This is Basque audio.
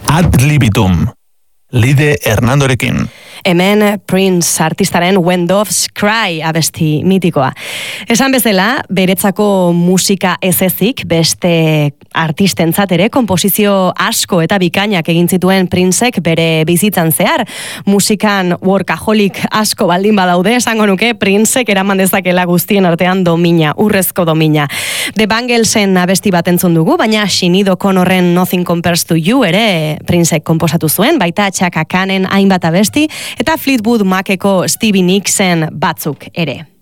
Ad libitum, Lide Hernandorekin. Hemen Prince artistaren When Doves Cry abesti mitikoa. Esan bezala, beretzako musika ez ezik, beste artistentzat ere, konposizio asko eta bikainak egin zituen Princek bere bizitzan zehar. Musikan workaholic asko baldin badaude, esango nuke Princek eraman dezakela guztien artean domina, urrezko domina. The Banglesen abesti bat entzun dugu, baina Sinead O'Connorren Nothing Compares to You ere Princek konposatu zuen, baita Chaka Khanen hainbat abesti, eta Fleetwood Maceko Stevie Nicksen batzuk ere.